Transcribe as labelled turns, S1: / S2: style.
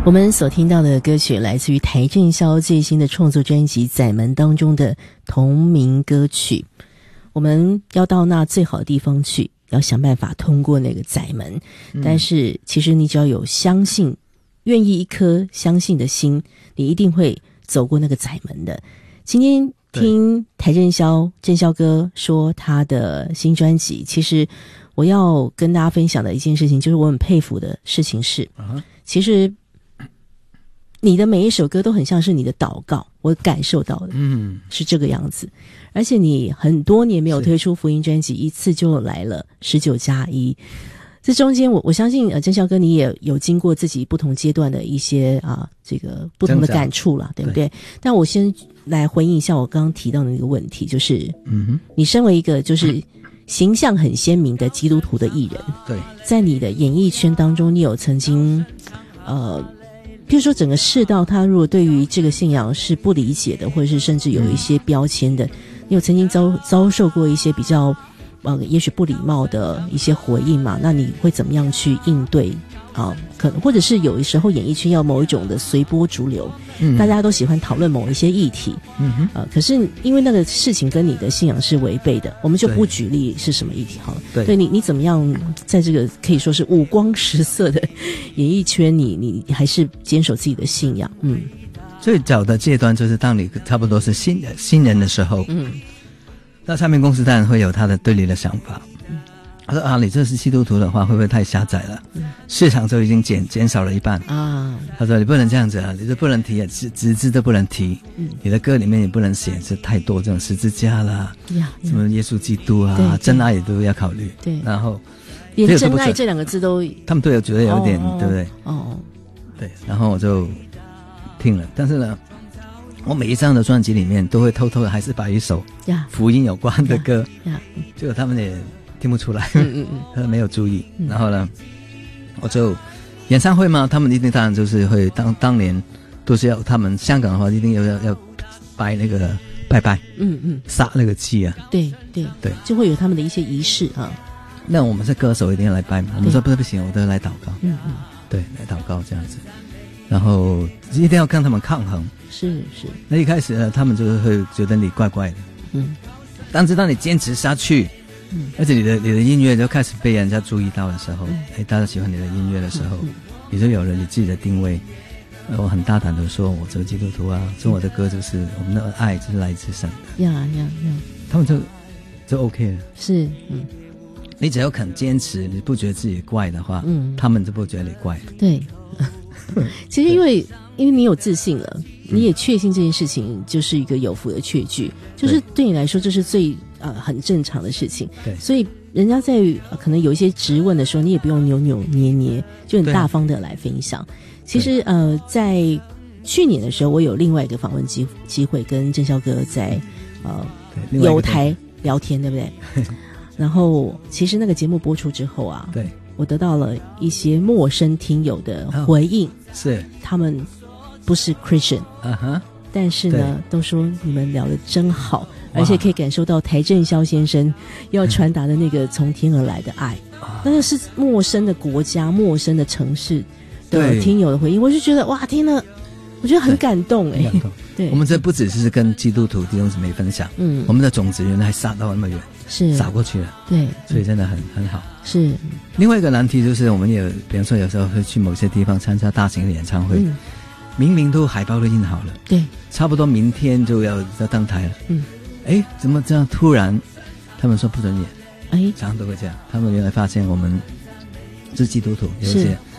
S1: 我们所听到的歌曲来自于邰正宵最新的创作专辑《载门》当中的同名歌曲。我们要到那最好的地方去，要想办法通过那个载门，但是其实你只要有相信，愿意一颗相信的心，你一定会走过那个载门的。今天听邰正宵正宵哥说他的新专辑，其实我要跟大家分享的一件事情，就是我很佩服的事情是，其实你的每一首歌都很像是你的祷告，我感受到的是这个样子。而且你很多年没有推出福音专辑，一次就来了19+1。这中间我相信正宵哥你也有经过自己不同阶段的一些这个不同的感触啦，对不对？但我先来回应一下我刚刚提到的那个问题，就是你身为一个就是形象很鲜明的基督徒的艺人，
S2: 对，
S1: 在你的演艺圈当中，你有曾经譬如说整个世道他如果对于这个信仰是不理解的，或者是甚至有一些标签的，你有曾经遭受过一些比较也许不礼貌的一些回应嘛？那你会怎么样去应对可能或者是有时候演艺圈要某一种的随波逐流，大家都喜欢讨论某一些议题，可是因为那个事情跟你的信仰是违背的，我们就不举例是什么议题好了。对，你怎么样在这个可以说是五光十色的演艺圈，你还是坚守自己的信仰？
S2: 最早的阶段就是当你差不多是新人的时候，那唱片公司当然会有他的对你的想法。他说你这是基督徒的话会不会太狭窄了？市场就已经减少了一半啊。他说你不能这样子你就不能提直字都不能提，你的歌里面也不能写是太多这种十字架啦，什么耶稣基督啊，真爱也都要考虑。对，然后
S1: 连真爱这两个字都
S2: 他们对我觉得有点对不对？对，然后我就听了，但是呢我每一张的专辑里面都会偷偷的还是把一首福音有关的歌，结果他们也听不出来，没有注意。然后呢我就演唱会嘛，他们一定当然就是会当年都是要他们香港的话一定要拜那个拜拜，撒那个鸡啊，对，
S1: 就会有他们的一些仪式啊。
S2: 那我们是歌手一定要来拜嘛，我们说不行，我都来祷告，对，来祷告这样子，然后一定要跟他们抗衡。是，那一开始呢他们就会觉得你怪怪的，但是当你坚持下去，而且你的音乐就开始被人家注意到的时候，大家喜欢你的音乐的时候，你就有了你自己的定位。我很大胆的说，我这个基督徒啊，说我的歌就是我们的爱就是来自神的，他们就 OK 了。是，你只要肯坚持，你不觉得自己怪的话，他们就不觉得你怪。对，
S1: 其实因为你有自信了，你也确信这件事情就是一个有福的确据，就是对你来说这是最很正常的事情。对，所以人家在可能有一些质问的时候，你也不用扭扭捏捏，就很大方的来分享。其实在去年的时候，我有另外一个访问机会跟正宵哥在友台聊天，对不对？然后其实那个节目播出之后啊，对，我得到了一些陌生听友的回应，是他们不是 Christian，但是呢都说你们聊得真好，而且可以感受到邰正宵先生要传达的那个从天而来的爱。那个是陌生的国家、陌生的城市的听友的回应，我就觉得哇，听了我觉得很感动对，
S2: 我们这不只是跟基督徒弟兄姊妹分享，我们的种子原来还撒到那么远，是撒过去了，对，所以真的很好。是另外一个难题就是，我们也比方说有时候会去某些地方参加大型的演唱会，明明都海报都印好了，对，差不多明天就要登台了，怎么这样突然他们说不准演？常常都会这样，他们原来发现我们是基督徒，有一些